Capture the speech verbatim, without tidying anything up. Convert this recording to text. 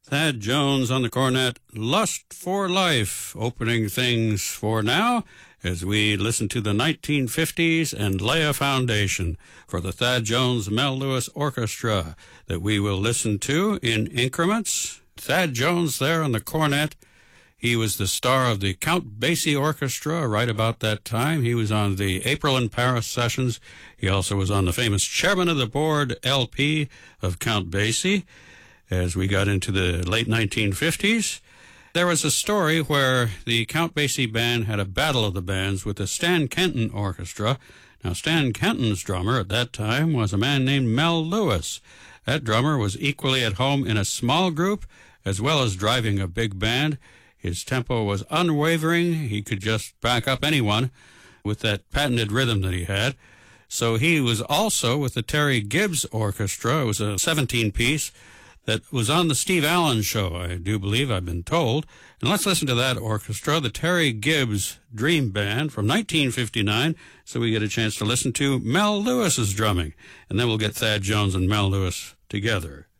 Thad Jones on the cornet, Lust for Life, opening things for now as we listen to the nineteen fifties and lay a foundation for the Thad Jones Mel Lewis Orchestra that we will listen to in increments. Thad Jones there on the cornet. He was the star of the Count Basie Orchestra right about that time. He was on the April in Paris sessions. He also was on the famous Chairman of the Board L P of Count Basie. As we got into the late nineteen fifties, there was a story where the Count Basie band had a battle of the bands with the Stan Kenton Orchestra. Now, Stan Kenton's drummer at that time was a man named Mel Lewis. That drummer was equally at home in a small group as well as driving a big band. His tempo was unwavering. He could just back up anyone with that patented rhythm that he had. So he was also with the Terry Gibbs Orchestra. It was a seventeen-piece that was on the Steve Allen Show, I do believe, I've been told. And let's listen to that orchestra, the Terry Gibbs Dream Band from nineteen fifty-nine, so we get a chance to listen to Mel Lewis's drumming. And then we'll get Thad Jones and Mel Lewis together.